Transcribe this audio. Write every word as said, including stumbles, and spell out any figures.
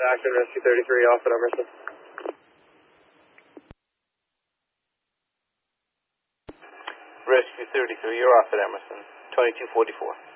Action, Rescue thirty-three, off at Emerson. Rescue thirty-three, you're off at Emerson, twenty-two forty-four.